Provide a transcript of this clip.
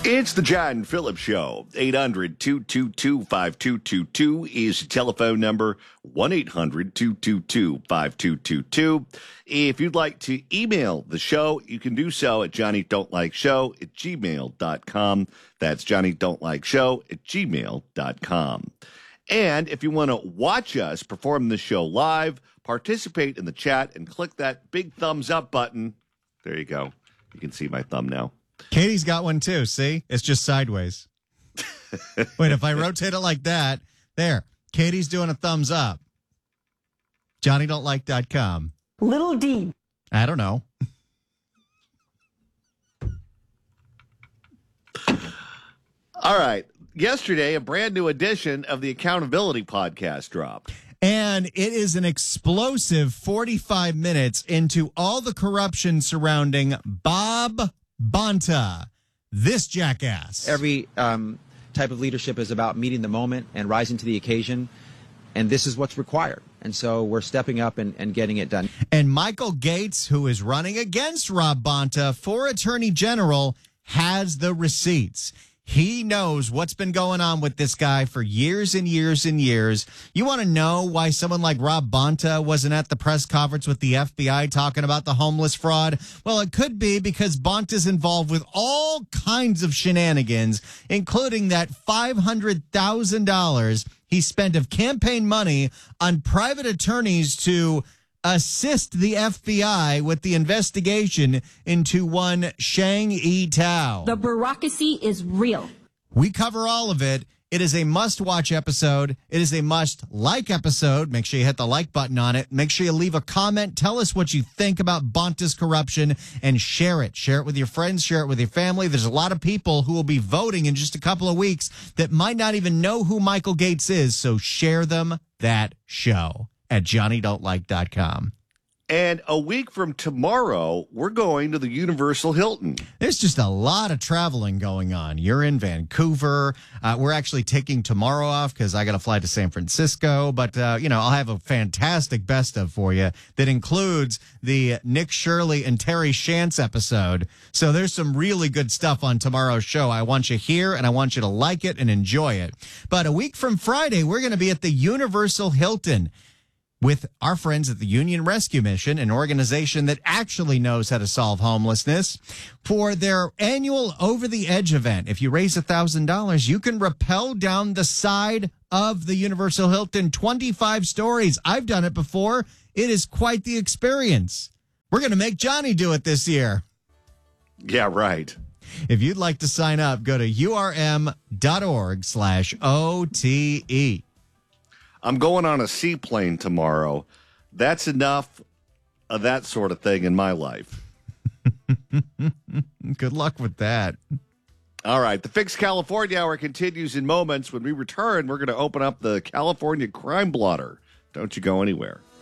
It's the John Phillips Show. 800-222-5222 is the telephone number. 1-800-222-5222. If you'd like to email the show, you can do so at johnnydon'tlikeshow@gmail.com. That's johnnydon'tlikeshow@gmail.com. And if you want to watch us perform the show live, participate in the chat and click that big thumbs up button. There you go. You can see my thumb now. Katie's got one too. See? It's just sideways. Wait, if I rotate it like that, there. Katie's doing a thumbs up. JohnnyDon'tLike.com. Little D. I don't know. All right. Yesterday, a brand new edition of the Accountability Podcast dropped. And it is an explosive 45 minutes into all the corruption surrounding Bob Bonta, this jackass. Every type of leadership is about meeting the moment and rising to the occasion, and this is what's required. And so we're stepping up and getting it done. And Michael Gates, who is running against Rob Bonta for Attorney General, has the receipts. He knows what's been going on with this guy for years and years and years. You want to know why someone like Rob Bonta wasn't at the press conference with the FBI talking about the homeless fraud? Well, it could be because Bonta's involved with all kinds of shenanigans, including that $500,000 he spent of campaign money on private attorneys to assist the FBI with the investigation into one Shang Yi Tao. The bureaucracy is real. We cover all of it. It is a must-watch episode. It is a must-like episode. Make sure you hit the like button on it. Make sure you leave a comment. Tell us what you think about Bonta's corruption and share it. Share it with your friends. Share it with your family. There's a lot of people who will be voting in just a couple of weeks that might not even know who Michael Gates is, so share them that show at JohnnyDon'tLike.com. And a week from tomorrow, we're going to the Universal Hilton. There's just a lot of traveling going on. You're in Vancouver. We're actually taking tomorrow off because I got to fly to San Francisco. But, I'll have a fantastic best of for you that includes the Nick Shirley and Terry Shantz episode. So there's some really good stuff on tomorrow's show. I want you here and I want you to like it and enjoy it. But a week from Friday, we're going to be at the Universal Hilton with our friends at the Union Rescue Mission, an organization that actually knows how to solve homelessness, for their annual Over the Edge event. If you raise $1,000, you can rappel down the side of the Universal Hilton 25 stories. I've done it before. It is quite the experience. We're going to make Johnny do it this year. Yeah, right. If you'd like to sign up, go to urm.org/OTE. I'm going on a seaplane tomorrow. That's enough of that sort of thing in my life. Good luck with that. All right. The Fix California Hour continues in moments. When we return, we're going to open up the California Crime Blotter. Don't you go anywhere.